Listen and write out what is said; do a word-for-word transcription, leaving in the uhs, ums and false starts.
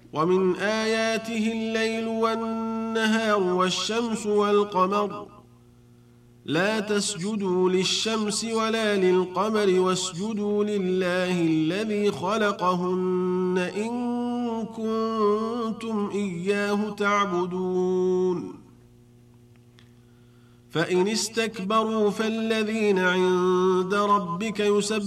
ومن آياته الليل والنهار والشمس والقمر لا تسجدوا للشمس ولا للقمر واسجدوا لله الذي خلقهن إن كنتم إياه تعبدون فإن استكبروا فالذين عند ربك يسبحون